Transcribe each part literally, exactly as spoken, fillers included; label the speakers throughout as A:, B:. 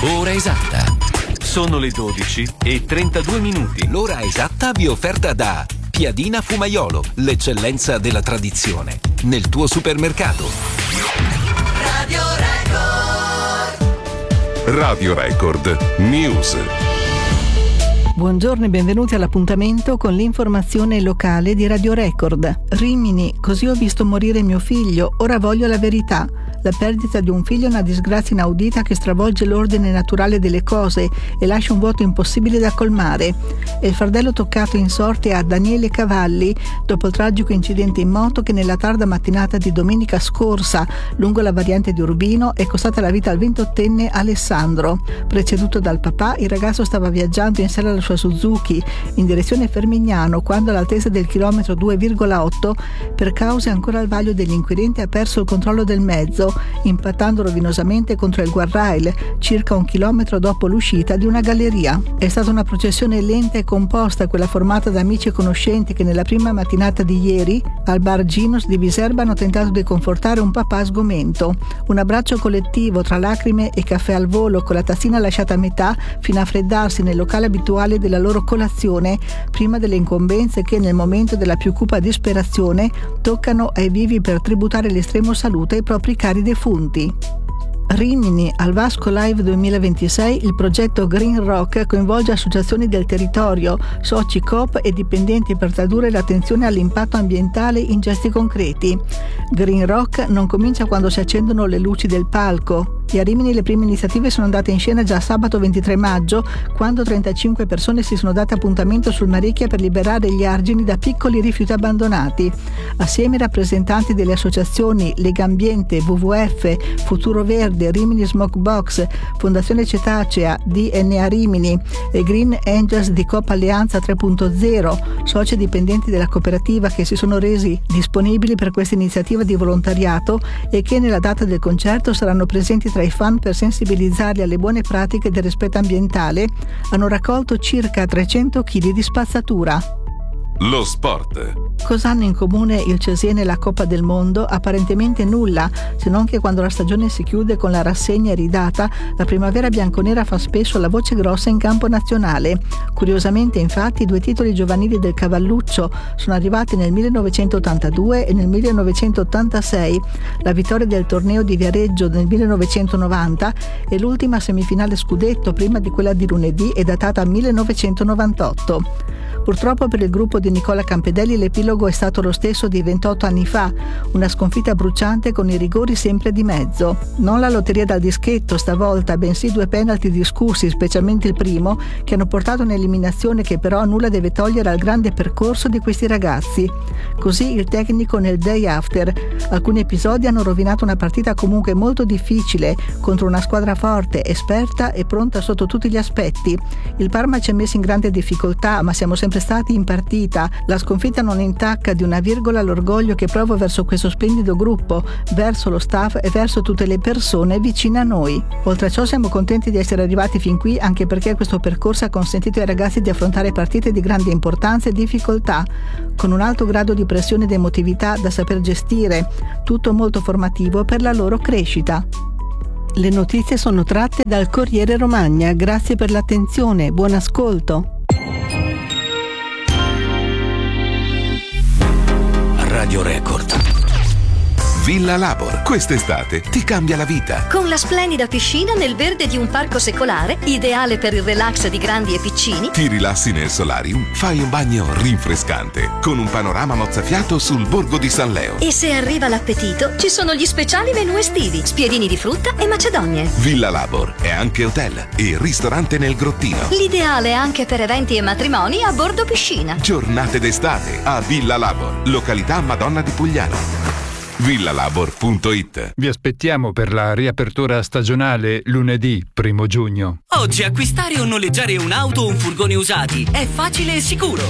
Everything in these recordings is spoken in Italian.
A: Ora esatta. Sono le dodici e trentadue minuti. L'ora esatta vi è offerta da Piadina Fumaiolo, l'eccellenza della tradizione, nel tuo supermercato.
B: Radio Record.
C: Radio Record News.
D: Buongiorno e benvenuti all'appuntamento con l'informazione locale di Radio Record. Rimini, così ho visto morire mio figlio, ora voglio la verità. La perdita di un figlio è una disgrazia inaudita che stravolge l'ordine naturale delle cose e lascia un vuoto impossibile da colmare. È il fardello toccato in sorte a Daniele Cavalli dopo il tragico incidente in moto che nella tarda mattinata di domenica scorsa, lungo la variante di Urbino, è costata la vita al ventottenne Alessandro. Preceduto dal papà, il ragazzo stava viaggiando in sella alla sua Suzuki in direzione Fermignano quando all'altezza del chilometro due virgola otto, per cause ancora al vaglio degli inquirenti, ha perso il controllo del mezzo, impattando rovinosamente contro il guardrail circa un chilometro dopo l'uscita di una galleria. È stata una processione lenta e composta quella formata da amici e conoscenti che nella prima mattinata di ieri al bar Ginos di Viserba hanno tentato di confortare un papà sgomento. Un abbraccio collettivo tra lacrime e caffè al volo, con la tazzina lasciata a metà fino a freddarsi nel locale abituale della loro colazione, prima delle incombenze che nel momento della più cupa disperazione toccano ai vivi per tributare l'estremo salute ai propri cari defunti. Rimini, al Vasco Live duemilaventisei, il progetto Green Rock coinvolge associazioni del territorio, soci Coop e dipendenti per tradurre l'attenzione all'impatto ambientale in gesti concreti. Green Rock non comincia quando si accendono le luci del palco. E a Rimini le prime iniziative sono andate in scena già sabato ventitré maggio, quando trentacinque persone si sono date appuntamento sul Marecchia per liberare gli argini da piccoli rifiuti abbandonati. Assieme ai rappresentanti delle associazioni Lega Ambiente, W W F, Futuro Verde, Rimini Smoke Box, Fondazione Cetacea, D N A Rimini e Green Angels di Coop Alleanza tre punto zero, soci dipendenti della cooperativa che si sono resi disponibili per questa iniziativa di volontariato e che nella data del concerto saranno presenti tra i fan per sensibilizzarli alle buone pratiche del rispetto ambientale, hanno raccolto circa trecento chili di spazzatura.
C: Lo sport.
D: Cosa hanno in comune il Cesena e la Coppa del Mondo? Apparentemente nulla, se non che quando la stagione si chiude con la rassegna iridata, la primavera bianconera fa spesso la voce grossa in campo nazionale. Curiosamente, infatti, i due titoli giovanili del Cavalluccio sono arrivati nel millenovecentottantadue e nel millenovecentottantasei, la vittoria del torneo di Viareggio nel millenovecentonovanta e l'ultima semifinale scudetto prima di quella di lunedì è datata millenovecentonovantotto. Purtroppo per il gruppo di Nicola Campedelli l'epilogo è stato lo stesso di ventotto anni fa, una sconfitta bruciante con i rigori sempre di mezzo. Non la lotteria dal dischetto stavolta, bensì due penalty discussi, specialmente il primo, che hanno portato un'eliminazione che però nulla deve togliere al grande percorso di questi ragazzi. Così il tecnico nel day after. Alcuni episodi hanno rovinato una partita comunque molto difficile contro una squadra forte, esperta e pronta sotto tutti gli aspetti. Il Parma ci ha messo in grande difficoltà, ma siamo sempre stati in partita. La sconfitta non intacca di una virgola l'orgoglio che provo verso questo splendido gruppo, verso lo staff e verso tutte le persone vicine a noi. Oltre a ciò siamo contenti di essere arrivati fin qui, anche perché questo percorso ha consentito ai ragazzi di affrontare partite di grande importanza e difficoltà, con un alto grado di pressione ed emotività da saper gestire, tutto molto formativo per la loro crescita. Le notizie sono tratte dal Corriere Romagna. Grazie per l'attenzione, buon ascolto.
A: Radio Record.
C: Villa Labor, quest'estate ti cambia la vita.
E: Con la splendida piscina nel verde di un parco secolare, ideale per il relax di grandi e piccini.
C: Ti rilassi nel solarium, fai un bagno rinfrescante, con un panorama mozzafiato sul borgo di San Leo.
E: E se arriva l'appetito, ci sono gli speciali menù estivi, spiedini di frutta e macedonie.
C: Villa Labor è anche hotel e ristorante nel grottino.
E: L'ideale anche per eventi e matrimoni a bordo piscina.
C: Giornate d'estate a Villa Labor, località Madonna di Pugliano. villalabor punto it.
F: Vi aspettiamo per la riapertura stagionale lunedì primo giugno.
G: Oggi acquistare o noleggiare un'auto o un furgone usati è facile e sicuro.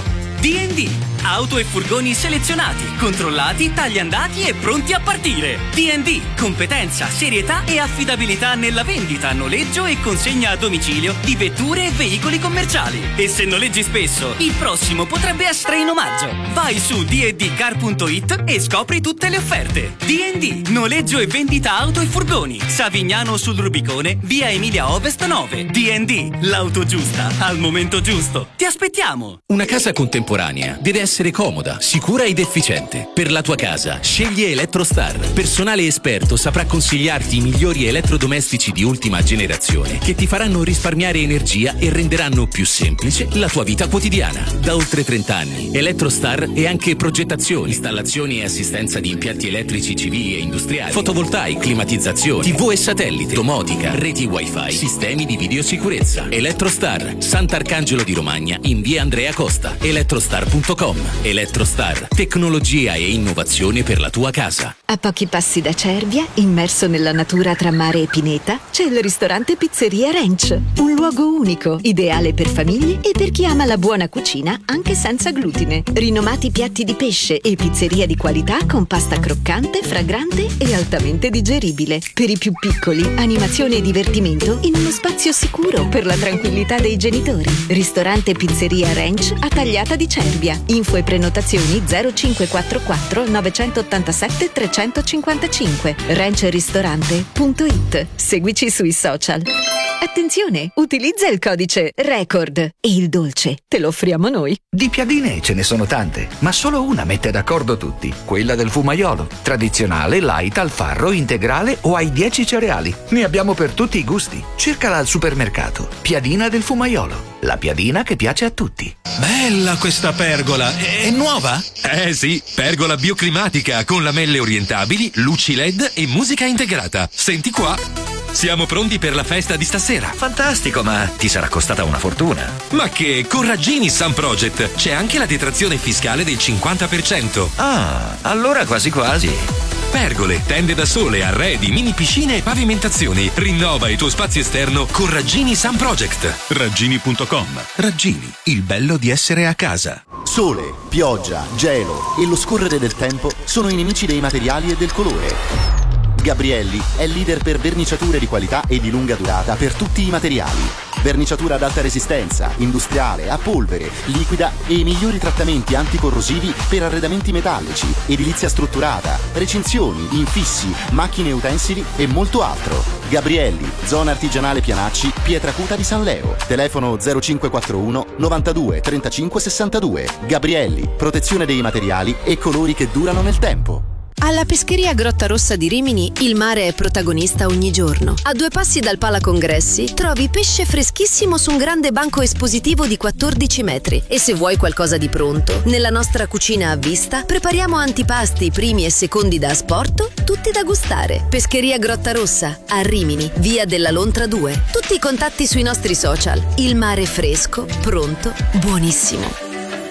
G: D and D, auto e furgoni selezionati, controllati, tagliandati e pronti a partire. D and D, competenza, serietà e affidabilità nella vendita, noleggio e consegna a domicilio di vetture e veicoli commerciali. E se noleggi spesso, il prossimo potrebbe essere in omaggio. Vai su d and d car punto it e scopri tutte le offerte. D and D, noleggio e vendita auto e furgoni. Savignano sul Rubicone, via Emilia Ovest nove. D and D, l'auto giusta al momento giusto. Ti aspettiamo.
H: Una casa contemporanea deve essere comoda, sicura ed efficiente. Per la tua casa, scegli Electrostar. Personale esperto saprà consigliarti i migliori elettrodomestici di ultima generazione che ti faranno risparmiare energia e renderanno più semplice la tua vita quotidiana. Da oltre trenta anni, Electrostar è anche progettazione, installazioni e assistenza di impianti elettrici civili e industriali, fotovoltaici, climatizzazione, tivù e satellite, domotica, reti wifi, sistemi di videosicurezza. Electrostar, Sant'Arcangelo di Romagna, in via Andrea Costa. electrostar punto com. Electrostar, tecnologia e innovazione per la tua casa.
I: A pochi passi da Cervia, immerso nella natura tra mare e pineta, c'è il ristorante Pizzeria Ranch. Un luogo unico, ideale per famiglie e per chi ama la buona cucina anche senza glutine. Rinomati piatti di pesce e pizzeria di qualità con pasta croccante, fragrante e altamente digeribile. Per i più piccoli, animazione e divertimento in uno spazio sicuro per la tranquillità dei genitori. Ristorante Pizzeria Ranch a Tagliata di Cervia. Info e prenotazioni zero cinque quattro quattro nove otto sette tre cinque cinque. ranch ristorante punto it. Seguici sui social. Attenzione, utilizza il codice RECORD e il dolce te lo offriamo noi.
J: Di piadine ce ne sono tante, ma solo una mette d'accordo tutti, quella del fumaiolo. Tradizionale, light, al farro, integrale o ai dieci cereali. Ne abbiamo per tutti i gusti. Cercala al supermercato. Piadina del fumaiolo, la piadina che piace a tutti.
K: Bella questa pergola, è, è nuova?
A: Eh sì, pergola bioclimatica con lamelle orientabili, luci L E D e musica integrata. Senti qua. Siamo pronti per la festa di stasera.
K: Fantastico, ma ti sarà costata una fortuna.
A: Ma che, con Raggini Sun Project c'è anche la detrazione fiscale del cinquanta per cento.
K: Ah, allora quasi quasi.
A: Pergole, tende da sole, arredi, mini piscine e pavimentazioni. Rinnova il tuo spazio esterno con Raggini Sun Project.
L: Raggini punto com. Raggini, il bello di essere a casa.
M: Sole, pioggia, gelo e lo scorrere del tempo sono i nemici dei materiali e del colore. Gabrielli è leader per verniciature di qualità e di lunga durata per tutti i materiali. Verniciatura ad alta resistenza, industriale, a polvere, liquida e i migliori trattamenti anticorrosivi per arredamenti metallici, edilizia strutturata, recinzioni, infissi, macchine e utensili e molto altro. Gabrielli, zona artigianale Pianacci, Pietracuta di San Leo. Telefono zero cinque quattro uno novantadue trentacinque sessantadue. Gabrielli, protezione dei materiali e colori che durano nel tempo.
E: Alla pescheria Grotta Rossa di Rimini il mare è protagonista ogni giorno. A due passi dal Pala Congressi trovi pesce freschissimo su un grande banco espositivo di quattordici metri. E se vuoi qualcosa di pronto, nella nostra cucina a vista prepariamo antipasti, primi e secondi da asporto, tutti da gustare. Pescheria Grotta Rossa a Rimini, via della Lontra due. Tutti i contatti sui nostri social. Il mare fresco, pronto, buonissimo.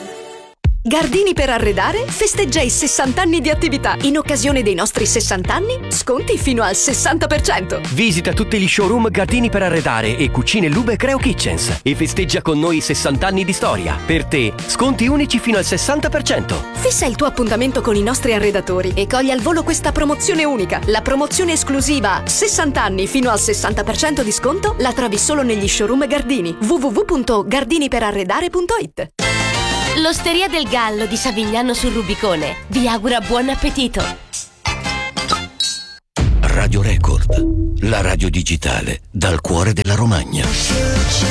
N: Gardini per arredare festeggia i sessanta anni di attività. In occasione dei nostri sessanta anni, sconti fino al sessanta per cento.
O: Visita tutti gli showroom Gardini per arredare e Cucine Lube Creo Kitchens e festeggia con noi i sessanta anni di storia. Per te, sconti unici fino al sessanta per cento.
N: Fissa il tuo appuntamento con i nostri arredatori e cogli al volo questa promozione unica. La promozione esclusiva sessanta anni fino al sessanta per cento di sconto la trovi solo negli showroom Gardini. w w w punto gardini per arredare punto it.
P: L'Osteria del Gallo di Savignano sul Rubicone vi augura buon appetito.
Q: Radio Record, la radio digitale dal cuore della Romagna.